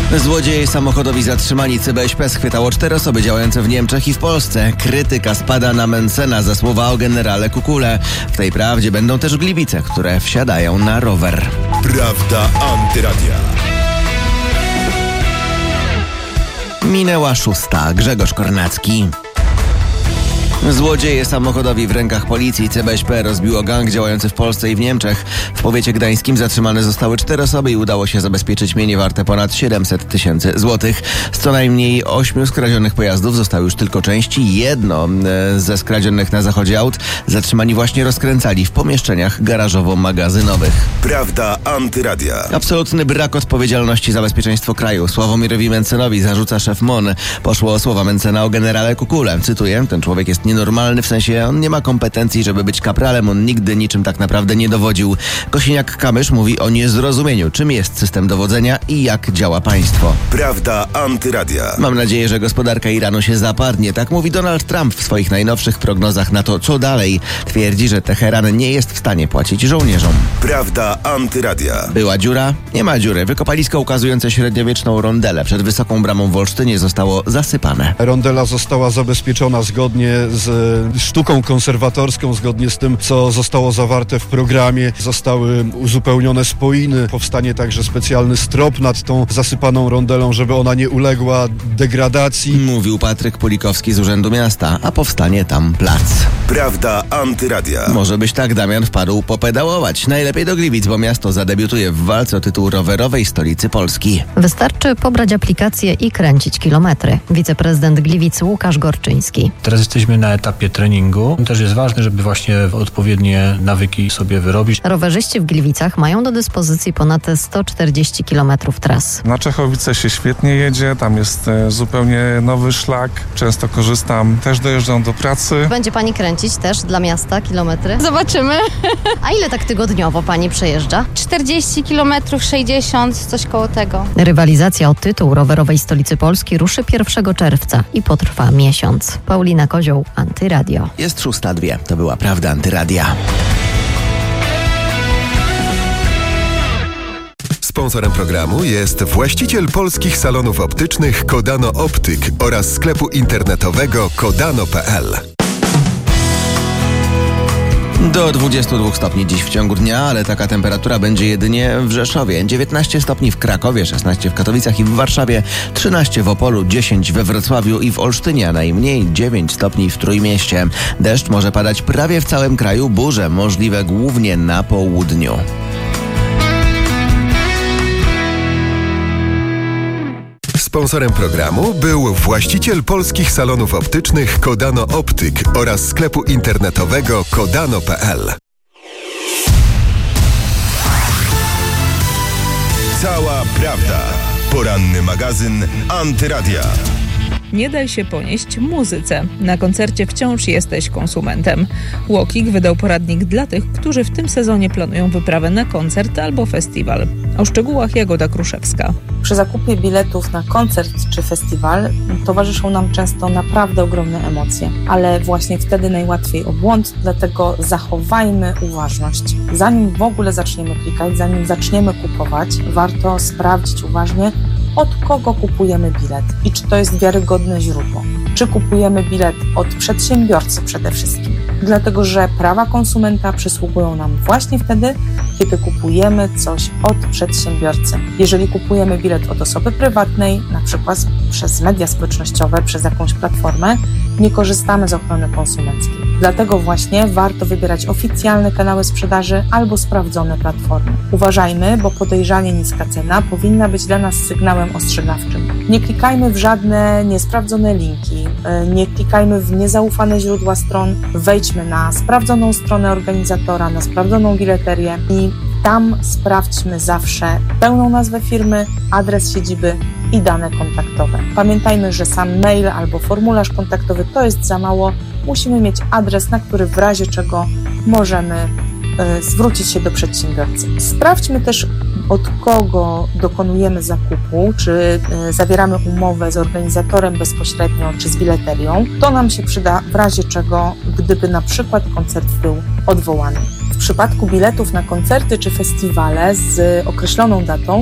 Złodzieje samochodowi zatrzymani. CBŚP schwytało 4 osoby działające w Niemczech i w Polsce. Krytyka spada na Mentzena za słowa o generale Kukule. W tej prawdzie będą też Gliwice, które wsiadają na rower. Prawda Antyradia. Minęła 6. Grzegorz Kornacki. Złodzieje samochodowi w rękach policji. CBŚP rozbiło gang działający w Polsce i w Niemczech. W powiecie gdańskim zatrzymane zostały 4 osoby i udało się zabezpieczyć mienie warte ponad 700 000 złotych. Z co najmniej 8 skradzionych pojazdów zostały już tylko części. Jedno ze skradzionych na zachodzie aut zatrzymani właśnie rozkręcali w pomieszczeniach garażowo-magazynowych. Prawda Antyradia. Absolutny brak odpowiedzialności za bezpieczeństwo kraju. Sławomirowi Mentzenowi zarzuca szef MON. Poszło o słowa Mentzena o generale Kukule. Cytuję: ten człowiek jest nienormalny, w sensie on nie ma kompetencji, żeby być kapralem, on nigdy niczym tak naprawdę nie dowodził. Kosiniak-Kamysz mówi o niezrozumieniu, czym jest system dowodzenia i jak działa państwo. Prawda Antyradia. Mam nadzieję, że gospodarka Iranu się zapadnie. Tak mówi Donald Trump w swoich najnowszych prognozach na to, co dalej. Twierdzi, że Teheran nie jest w stanie płacić żołnierzom. Prawda Antyradia. Była dziura? Nie ma dziury. Wykopalisko ukazujące średniowieczną rondelę przed Wysoką Bramą w Olsztynie zostało zasypane. Rondela została zabezpieczona zgodnie z sztuką konserwatorską, zgodnie z tym, co zostało zawarte w programie. Zostały uzupełnione spoiny. Powstanie także specjalny strop nad tą zasypaną rondelą, żeby ona nie uległa degradacji. Mówił Patryk Pulikowski z Urzędu Miasta, a powstanie tam plac. Prawda Antyradia. Może byś tak, Damian, wpadł popedałować. Najlepiej do Gliwic, bo miasto zadebiutuje w walce o tytuł rowerowej stolicy Polski. Wystarczy pobrać aplikację i kręcić kilometry. Wiceprezydent Gliwic Łukasz Gorczyński. Teraz jesteśmy na etapie treningu. Też jest ważne, żeby właśnie odpowiednie nawyki sobie wyrobić. Rowerzyści w Gliwicach mają do dyspozycji ponad 140 km tras. Na Czechowice się świetnie jedzie, tam jest zupełnie nowy szlak. Często korzystam, też dojeżdżam do pracy. Będzie pani kręcić też dla miasta kilometry? Zobaczymy. A ile tak tygodniowo pani przejeżdża? 40 km, 60, coś koło tego. Rywalizacja o tytuł rowerowej stolicy Polski ruszy 1 czerwca i potrwa miesiąc. Paulina Kozioł, Antyradio. Jest 6:02. To była Prawda Antyradia. Sponsorem programu jest właściciel polskich salonów optycznych Kodano Optyk oraz sklepu internetowego kodano.pl. Do 22 stopni dziś w ciągu dnia, ale taka temperatura będzie jedynie w Rzeszowie. 19 stopni w Krakowie, 16 w Katowicach i w Warszawie, 13 w Opolu, 10 we Wrocławiu i w Olsztynie, a najmniej 9 stopni w Trójmieście. Deszcz może padać prawie w całym kraju, burze możliwe głównie na południu. Sponsorem programu był właściciel polskich salonów optycznych Kodano Optyk oraz sklepu internetowego kodano.pl. Cała prawda. Poranny magazyn Antyradia. Nie daj się ponieść muzyce. Na koncercie wciąż jesteś konsumentem. Łokik wydał poradnik dla tych, którzy w tym sezonie planują wyprawę na koncert albo festiwal. O szczegółach Jagoda Kruszewska. Przy zakupie biletów na koncert czy festiwal towarzyszą nam często naprawdę ogromne emocje, ale właśnie wtedy najłatwiej o błąd, dlatego zachowajmy uważność. Zanim w ogóle zaczniemy klikać, zanim zaczniemy kupować, warto sprawdzić uważnie, od kogo kupujemy bilet i czy to jest wiarygodne źródło. Czy kupujemy bilet od przedsiębiorcy przede wszystkim, dlatego że prawa konsumenta przysługują nam właśnie wtedy, kiedy kupujemy coś od przedsiębiorcy. Jeżeli kupujemy bilet od osoby prywatnej, na przykład przez media społecznościowe, przez jakąś platformę, nie korzystamy z ochrony konsumenckiej. Dlatego właśnie warto wybierać oficjalne kanały sprzedaży albo sprawdzone platformy. Uważajmy, bo podejrzanie niska cena powinna być dla nas sygnałem ostrzegawczym. Nie klikajmy w żadne niesprawdzone linki, nie klikajmy w niezaufane źródła stron, wejdźmy na sprawdzoną stronę organizatora, na sprawdzoną bileterię i tam sprawdźmy zawsze pełną nazwę firmy, adres siedziby i dane kontaktowe. Pamiętajmy, że sam mail albo formularz kontaktowy to jest za mało. Musimy mieć adres, na który w razie czego możemy zwrócić się do przedsiębiorcy. Sprawdźmy też, od kogo dokonujemy zakupu, czy zawieramy umowę z organizatorem bezpośrednio, czy z bileterią. To nam się przyda w razie czego, gdyby na przykład koncert był odwołany. W przypadku biletów na koncerty czy festiwale z określoną datą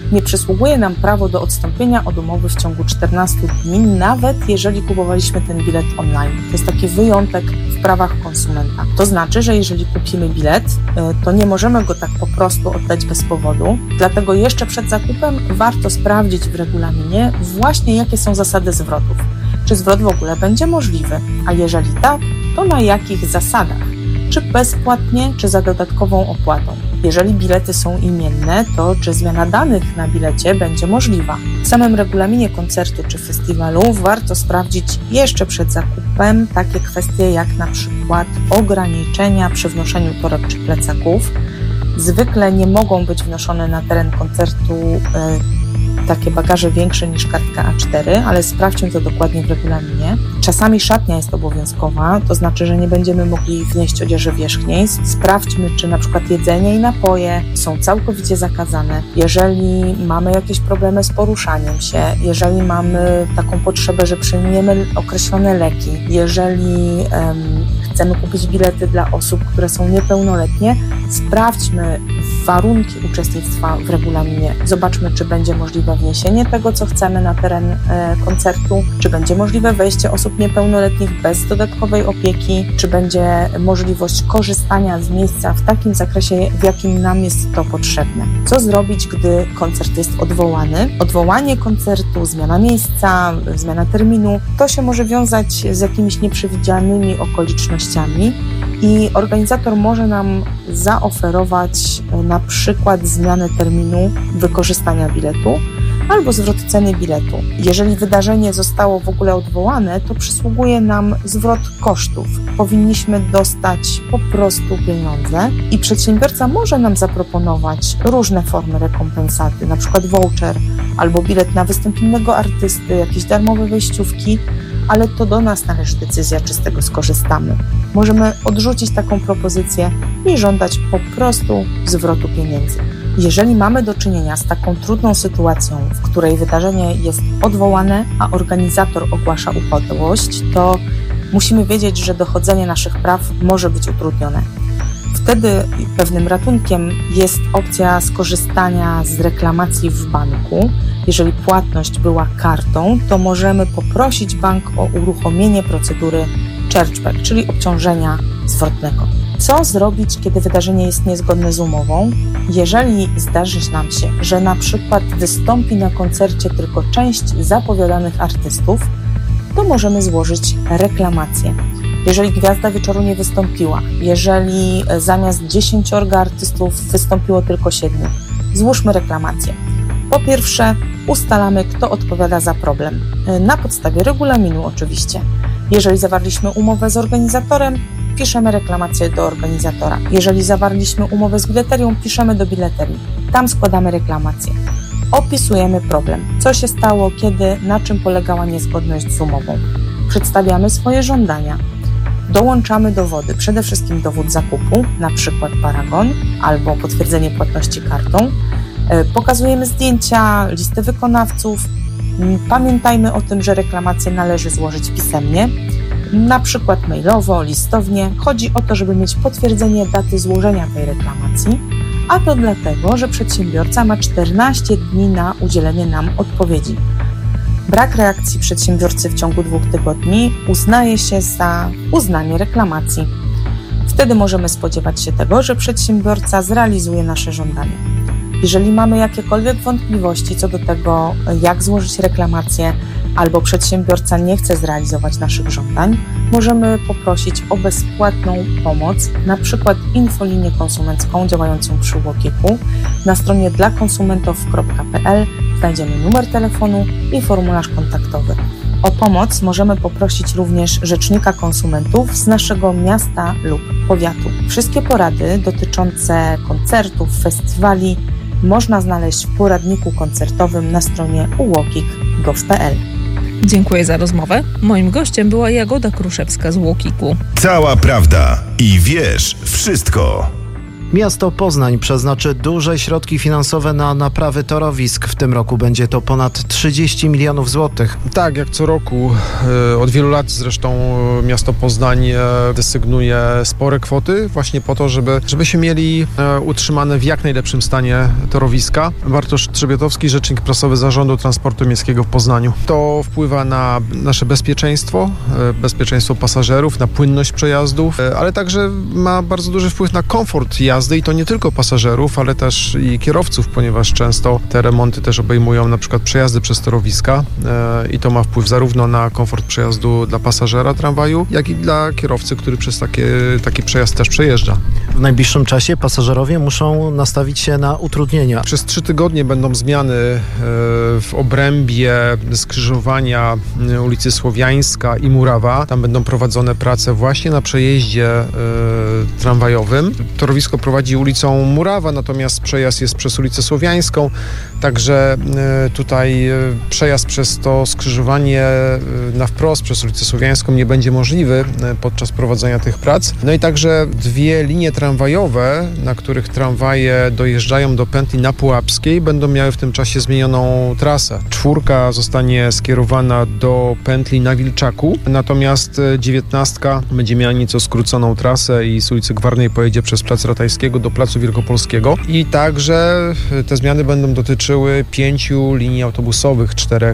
Nie przysługuje nam prawo do odstąpienia od umowy w ciągu 14 dni, nawet jeżeli kupowaliśmy ten bilet online. To jest taki wyjątek w prawach konsumenta. To znaczy, że jeżeli kupimy bilet, to nie możemy go tak po prostu oddać bez powodu. Dlatego jeszcze przed zakupem warto sprawdzić w regulaminie właśnie, jakie są zasady zwrotów. Czy zwrot w ogóle będzie możliwy? A jeżeli tak, to na jakich zasadach? Czy bezpłatnie, czy za dodatkową opłatą? Jeżeli bilety są imienne, to czy zmiana danych na bilecie będzie możliwa? W samym regulaminie koncertu czy festiwalu warto sprawdzić jeszcze przed zakupem takie kwestie jak na przykład ograniczenia przy wnoszeniu toreb czy plecaków. Zwykle nie mogą być wnoszone na teren koncertu takie bagaże większe niż kartka A4, ale sprawdźmy to dokładnie w regulaminie. Czasami szatnia jest obowiązkowa, to znaczy, że nie będziemy mogli wnieść odzieży wierzchniej. Sprawdźmy, czy na przykład jedzenie i napoje są całkowicie zakazane. Jeżeli mamy jakieś problemy z poruszaniem się, jeżeli mamy taką potrzebę, że przyjmujemy określone leki, jeżeli chcemy kupić bilety dla osób, które są niepełnoletnie, sprawdźmy warunki uczestnictwa w regulaminie. Zobaczmy, czy będzie możliwe wniesienie tego, co chcemy na teren koncertu, czy będzie możliwe wejście osób niepełnoletnich bez dodatkowej opieki, czy będzie możliwość korzystania z miejsca w takim zakresie, w jakim nam jest to potrzebne. Co zrobić, gdy koncert jest odwołany? Odwołanie koncertu, zmiana miejsca, zmiana terminu, to się może wiązać z jakimiś nieprzewidzianymi okolicznościami i organizator może nam zaoferować na przykład zmianę terminu wykorzystania biletu albo zwrot ceny biletu. Jeżeli wydarzenie zostało w ogóle odwołane, to przysługuje nam zwrot kosztów. Powinniśmy dostać po prostu pieniądze i przedsiębiorca może nam zaproponować różne formy rekompensaty, na przykład voucher albo bilet na występ innego artysty, jakieś darmowe wejściówki, ale to do nas należy decyzja, czy z tego skorzystamy. Możemy odrzucić taką propozycję i żądać po prostu zwrotu pieniędzy. Jeżeli mamy do czynienia z taką trudną sytuacją, w której wydarzenie jest odwołane, a organizator ogłasza upadłość, to musimy wiedzieć, że dochodzenie naszych praw może być utrudnione. Wtedy pewnym ratunkiem jest opcja skorzystania z reklamacji w banku. Jeżeli płatność była kartą, to możemy poprosić bank o uruchomienie procedury chargeback, czyli obciążenia zwrotnego. Co zrobić, kiedy wydarzenie jest niezgodne z umową? Jeżeli zdarzy nam się, że na przykład wystąpi na koncercie tylko część zapowiadanych artystów, to możemy złożyć reklamację. Jeżeli gwiazda wieczoru nie wystąpiła, jeżeli zamiast 10 artystów wystąpiło tylko 7, złóżmy reklamację. Po pierwsze, ustalamy, kto odpowiada za problem. Na podstawie regulaminu oczywiście. Jeżeli zawarliśmy umowę z organizatorem, piszemy reklamację do organizatora. Jeżeli zawarliśmy umowę z bileterią, piszemy do bileterii. Tam składamy reklamację. Opisujemy problem. Co się stało, kiedy, na czym polegała niezgodność z umową. Przedstawiamy swoje żądania. Dołączamy dowody, przede wszystkim dowód zakupu, na przykład paragon albo potwierdzenie płatności kartą. Pokazujemy zdjęcia, listę wykonawców. Pamiętajmy o tym, że reklamację należy złożyć pisemnie, na przykład mailowo, listownie. Chodzi o to, żeby mieć potwierdzenie daty złożenia tej reklamacji, a to dlatego, że przedsiębiorca ma 14 dni na udzielenie nam odpowiedzi. Brak reakcji przedsiębiorcy w ciągu 2 tygodni uznaje się za uznanie reklamacji. Wtedy możemy spodziewać się tego, że przedsiębiorca zrealizuje nasze żądanie. Jeżeli mamy jakiekolwiek wątpliwości co do tego, jak złożyć reklamację, albo przedsiębiorca nie chce zrealizować naszych żądań, możemy poprosić o bezpłatną pomoc, na przykład infolinię konsumencką działającą przy UOKiK-u. Na stronie dlakonsumentów.pl znajdziemy numer telefonu i formularz kontaktowy. O pomoc możemy poprosić również rzecznika konsumentów z naszego miasta lub powiatu. Wszystkie porady dotyczące koncertów, festiwali można znaleźć w poradniku koncertowym na stronie uokik.gov.pl. Dziękuję za rozmowę. Moim gościem była Jagoda Kruszewska z UOKiK-u. Cała prawda i wiesz wszystko. Miasto Poznań przeznaczy duże środki finansowe na naprawy torowisk. W tym roku będzie to ponad 30 milionów złotych. Tak, jak co roku, od wielu lat zresztą miasto Poznań desygnuje spore kwoty właśnie po to, żebyśmy mieli utrzymane w jak najlepszym stanie torowiska. Bartosz Trzebiatowski, rzecznik prasowy Zarządu Transportu Miejskiego w Poznaniu. To wpływa na nasze bezpieczeństwo pasażerów, na płynność przejazdów, ale także ma bardzo duży wpływ na komfort jazdy i to nie tylko pasażerów, ale też i kierowców, ponieważ często te remonty też obejmują na przykład przejazdy przez torowiska i to ma wpływ zarówno na komfort przejazdu dla pasażera tramwaju, jak i dla kierowcy, który przez taki przejazd też przejeżdża. W najbliższym czasie pasażerowie muszą nastawić się na utrudnienia. Przez 3 tygodnie będą zmiany w obrębie skrzyżowania ulicy Słowiańska i Murawa. Tam będą prowadzone prace właśnie na przejeździe tramwajowym. Torowisko prowadzi ulicą Murawa, natomiast przejazd jest przez ulicę Słowiańską. Także tutaj przejazd przez to skrzyżowanie na wprost przez ulicę Słowiańską nie będzie możliwy podczas prowadzenia tych prac. No i także 2 linie tramwajowe, na których tramwaje dojeżdżają do pętli na Pułapskiej, będą miały w tym czasie zmienioną trasę. 4 zostanie skierowana do pętli na Wilczaku, natomiast 19 będzie miała nieco skróconą trasę i z ulicy Gwarnej pojedzie przez Plac Ratajskiego do Placu Wielkopolskiego. I także te zmiany będą dotyczyły 5 linii autobusowych, 4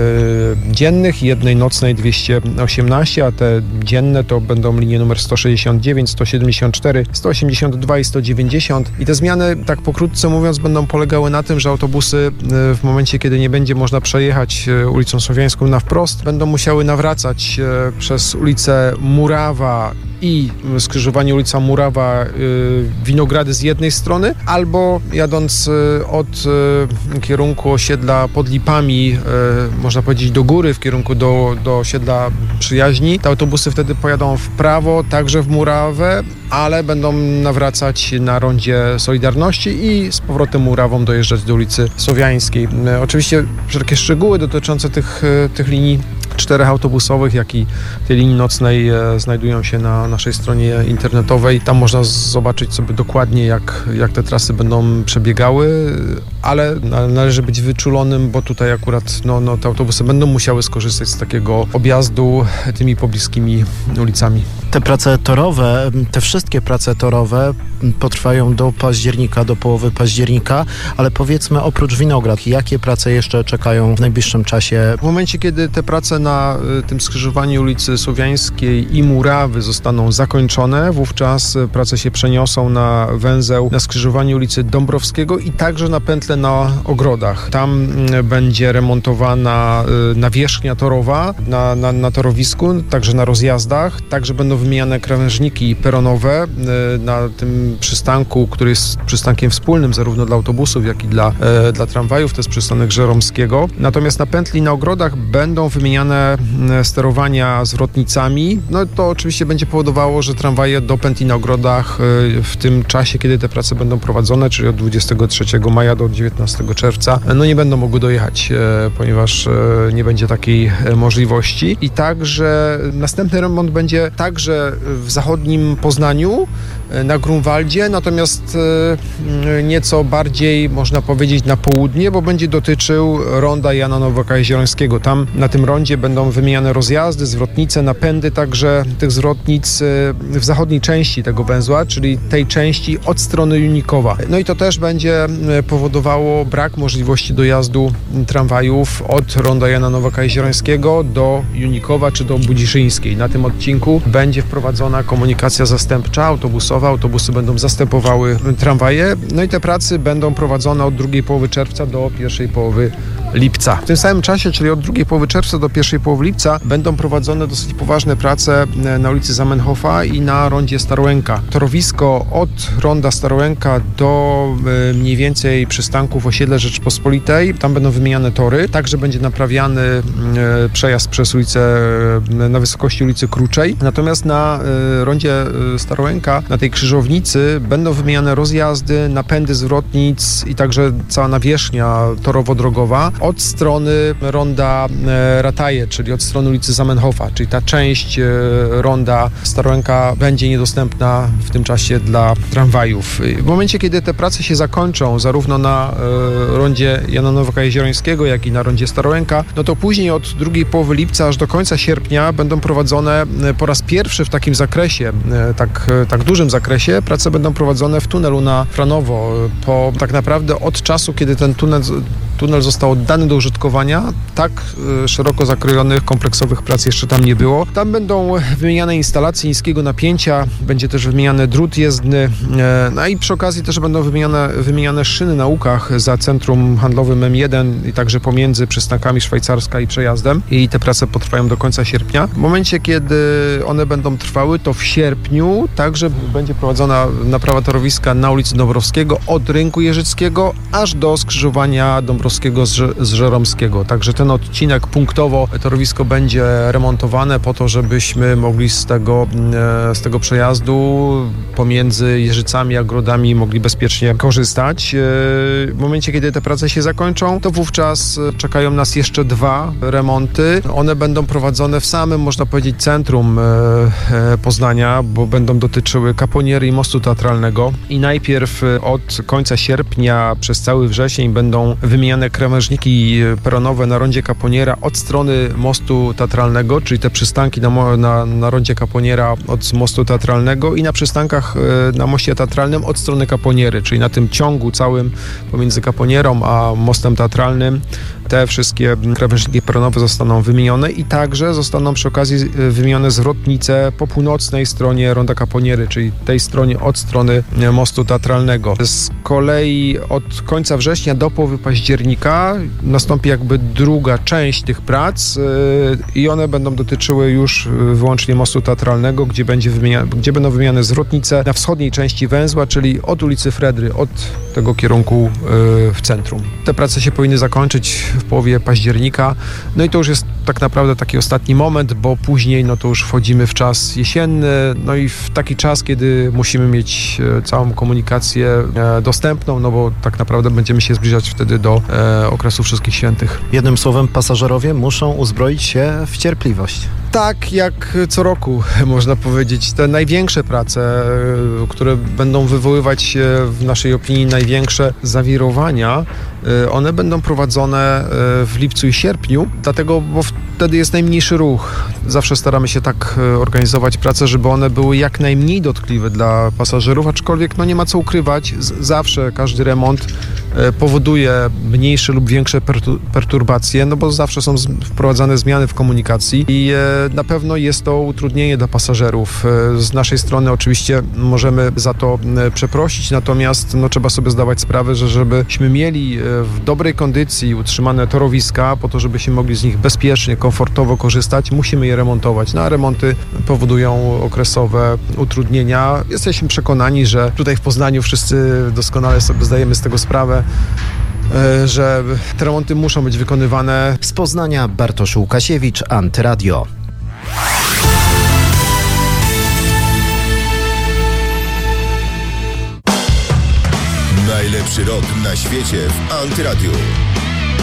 dziennych i 1 nocnej 218, a te dzienne to będą linie numer 169, 174, 182 i 190. I te zmiany, tak pokrótce mówiąc, będą polegały na tym, że autobusy w momencie, kiedy nie będzie można przejechać ulicą Słowiańską na wprost, będą musiały nawracać przez ulicę Murawa i skrzyżowanie ulica Murawa, Winogrady z jednej strony, albo jadąc od kierunku osiedla pod Lipami, można powiedzieć do góry, w kierunku do osiedla Przyjaźni. Te autobusy wtedy pojadą w prawo, także w Murawę, ale będą nawracać na rondzie Solidarności i z powrotem Murawą dojeżdżać do ulicy Słowiańskiej. Oczywiście wszelkie szczegóły dotyczące tych linii 4 autobusowych, jak i tej linii nocnej znajdują się na naszej stronie internetowej. Tam można zobaczyć sobie dokładnie, jak te trasy będą przebiegały, ale należy być wyczulonym, bo tutaj akurat te autobusy będą musiały skorzystać z takiego objazdu tymi pobliskimi ulicami. Te prace torowe, te wszystkie prace torowe potrwają do października, do połowy października, ale powiedzmy oprócz Winograd, jakie prace jeszcze czekają w najbliższym czasie? W momencie, kiedy te prace na tym skrzyżowaniu ulicy Słowiańskiej i Murawy zostaną zakończone, wówczas prace się przeniosą na węzeł na skrzyżowaniu ulicy Dąbrowskiego i także na pętlę na Ogrodach. Tam będzie remontowana nawierzchnia torowa na torowisku, także na rozjazdach, także będą wymieniane krawężniki peronowe na tym przystanku, który jest przystankiem wspólnym zarówno dla autobusów, jak i dla tramwajów, to jest przystanek Żeromskiego. Natomiast na pętli na Ogrodach będą wymieniane sterowania zwrotnicami. No to oczywiście będzie powodowało, że tramwaje do pętli na Ogrodach w tym czasie, kiedy te prace będą prowadzone, czyli od 23 maja do 19 czerwca, nie będą mogły dojechać, ponieważ nie będzie takiej możliwości. I także następny remont będzie także w zachodnim Poznaniu, na Grunwaldzie, natomiast nieco bardziej, można powiedzieć, na południe, bo będzie dotyczył ronda Jana Nowaka-Jeziorańskiego. Tam na tym rondzie będą wymieniane rozjazdy, zwrotnice, napędy także tych zwrotnic w zachodniej części tego węzła, czyli tej części od strony Junikowa. No i to też będzie powodowało brak możliwości dojazdu tramwajów od ronda Jana Nowaka-Jeziorańskiego do Junikowa czy do Budziszyńskiej. Na tym odcinku będzie wprowadzona komunikacja zastępcza autobusowa. Autobusy będą zastępowały tramwaje. No i te prace będą prowadzone od drugiej połowy czerwca do pierwszej połowy lipca. W tym samym czasie, czyli od drugiej połowy czerwca do pierwszej połowy lipca, będą prowadzone dosyć poważne prace na ulicy Zamenhofa i na rondzie Starołęka. Torowisko od ronda Starołęka do mniej więcej przystanków osiedla Rzeczpospolitej. Tam będą wymieniane tory. Także będzie naprawiany przejazd przez ulicę na wysokości ulicy Kruczej. Natomiast na rondzie Starołęka, na tej krzyżownicy będą wymieniane rozjazdy, napędy zwrotnic i także cała nawierzchnia torowo-drogowa od strony ronda Rataje, czyli od strony ulicy Zamenhofa, czyli ta część ronda Starołęka będzie niedostępna w tym czasie dla tramwajów. W momencie, kiedy te prace się zakończą, zarówno na rondzie Jana Nowaka-Jeziorańskiego, jak i na rondzie Starołęka, no to później od drugiej połowy lipca aż do końca sierpnia będą prowadzone po raz pierwszy w takim zakresie, tak dużym zakresie, prace będą prowadzone w tunelu na Franowo. Po tak naprawdę od czasu, kiedy ten tunel został oddany do użytkowania, tak szeroko zakrojonych, kompleksowych prac jeszcze tam nie było. Tam będą wymieniane instalacje niskiego napięcia, będzie też wymieniany drut jezdny, no i przy okazji też będą wymieniane szyny na łukach za centrum handlowym M1 i także pomiędzy przystankami Szwajcarska i Przejazdem i te prace potrwają do końca sierpnia. W momencie, kiedy one będą trwały, to w sierpniu także będzie prowadzona naprawa torowiska na ulicy Dąbrowskiego od Rynku Jeżyckiego aż do skrzyżowania Dąbrowskiego z Żeromskiego. Także ten odcinek punktowo torowisko będzie remontowane po to, żebyśmy mogli z tego przejazdu pomiędzy Jeżycami a Grodami mogli bezpiecznie korzystać. W momencie, kiedy te prace się zakończą, to wówczas czekają nas jeszcze 2 remonty. One będą prowadzone w samym, można powiedzieć, centrum Poznania, bo będą dotyczyły Kaponiery i mostu teatralnego. I najpierw od końca sierpnia przez cały wrzesień będą wymieniane krawężniki peronowe na rondzie Kaponiera od strony mostu teatralnego, czyli te przystanki na rondzie Kaponiera od mostu teatralnego i na przystankach na moście teatralnym od strony Kaponiery, czyli na tym ciągu całym pomiędzy Kaponierą a mostem teatralnym. Te wszystkie krawężniki peronowe zostaną wymienione i także zostaną przy okazji wymienione zwrotnice po północnej stronie ronda Kaponiery, czyli tej stronie od strony mostu teatralnego. Z kolei od końca września do połowy października nastąpi jakby druga część tych prac i one będą dotyczyły już wyłącznie mostu teatralnego, gdzie będą wymieniane zwrotnice na wschodniej części węzła, czyli od ulicy Fredry, od tego kierunku w centrum. Te prace się powinny zakończyć w połowie października. No i to już jest tak naprawdę taki ostatni moment, bo później no to już wchodzimy w czas jesienny, no i w taki czas, kiedy musimy mieć całą komunikację dostępną, no bo tak naprawdę będziemy się zbliżać wtedy do okresu Wszystkich Świętych. Jednym słowem, pasażerowie muszą uzbroić się w cierpliwość. Tak jak co roku, można powiedzieć. Te największe prace, które będą wywoływać w naszej opinii największe zawirowania, one będą prowadzone w lipcu i sierpniu, dlatego, bo wtedy jest najmniejszy ruch. Zawsze staramy się tak organizować prace, żeby one były jak najmniej dotkliwe dla pasażerów, aczkolwiek no nie ma co ukrywać, zawsze każdy remont powoduje mniejsze lub większe perturbacje, no bo zawsze są wprowadzane zmiany w komunikacji i na pewno jest to utrudnienie dla pasażerów. Z naszej strony oczywiście możemy za to przeprosić, natomiast no, trzeba sobie zdawać sprawę, że żebyśmy mieli w dobrej kondycji utrzymane torowiska, po to, żebyśmy mogli z nich bezpiecznie, komfortowo korzystać, musimy je remontować. No a remonty powodują okresowe utrudnienia. Jesteśmy przekonani, że tutaj w Poznaniu wszyscy doskonale sobie zdajemy z tego sprawę, że te remonty muszą być wykonywane. Z Poznania Bartosz Łukasiewicz, Antyradio. Najlepszy rok na świecie w Antyradiu.